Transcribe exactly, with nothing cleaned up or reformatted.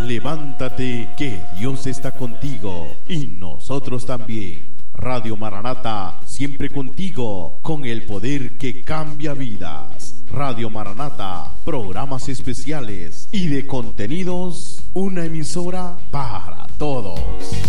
levántate que Dios está contigo y nosotros también. Radio Maranata, siempre contigo, con el poder que cambia vidas. Radio Maranata, programas especiales y de contenidos, una emisora para todos.